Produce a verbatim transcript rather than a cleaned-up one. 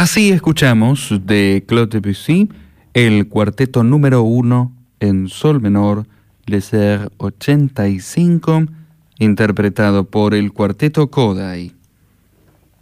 Así escuchamos de Claude Debussy el cuarteto número uno en sol menor, Les Airs ochenta y cinco, interpretado por el cuarteto Kodály.